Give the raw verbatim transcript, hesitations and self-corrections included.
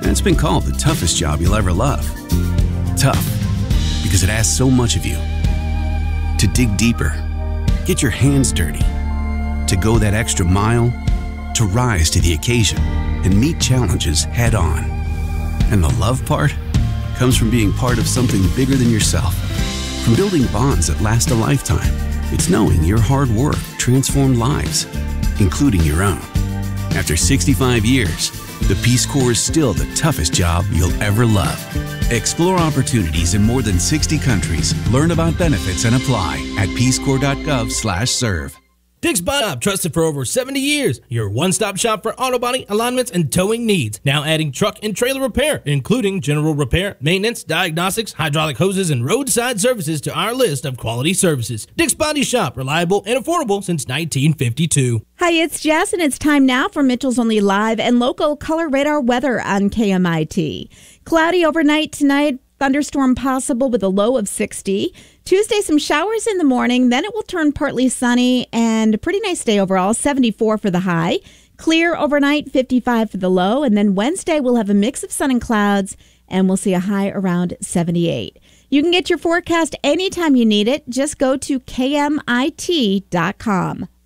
And it's been called the toughest job you'll ever love. Tough, because it asks so much of you. To dig deeper, get your hands dirty, to go that extra mile, to rise to the occasion and meet challenges head on. And the love part comes from being part of something bigger than yourself. From building bonds that last a lifetime, it's knowing your hard work transformed lives, including your own. After sixty-five years, the Peace Corps is still the toughest job you'll ever love. Explore opportunities in more than sixty countries. Learn about benefits and apply at peacecorps.gov slash serve. Dick's Body Shop, trusted for over seventy years. Your one-stop shop for auto body, alignments, and towing needs. Now adding truck and trailer repair, including general repair, maintenance, diagnostics, hydraulic hoses, and roadside services to our list of quality services. Dick's Body Shop, reliable and affordable since nineteen fifty-two. Hi, it's Jess, and it's time now for Mitchell's Only Live and local color radar weather on K M I T. Cloudy overnight tonight. Thunderstorm possible with a low of sixty. Tuesday, some showers in the morning. Then it will turn partly sunny and a pretty nice day overall. seventy-four for the high. Clear overnight, fifty-five for the low. And then Wednesday, we'll have a mix of sun and clouds, and we'll see a high around seventy-eight. You can get your forecast anytime you need it. Just go to K M I T dot com.